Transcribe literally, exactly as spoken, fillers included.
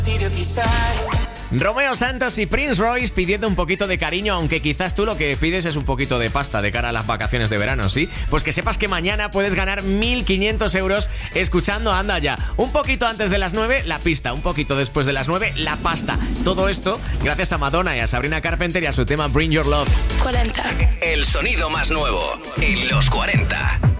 Romeo Santos y Prince Royce pidiendo un poquito de cariño, aunque quizás tú lo que pides es un poquito de pasta de cara a las vacaciones de verano, ¿sí? Pues que sepas que mañana puedes ganar mil quinientos euros escuchando Anda Ya. Un poquito antes de las nueve, la pista. Un poquito después de las nueve, la pasta. Todo esto gracias a Madonna y a Sabrina Carpenter y a su tema Bring Your Love. cuarenta. El sonido más nuevo en los cuarenta.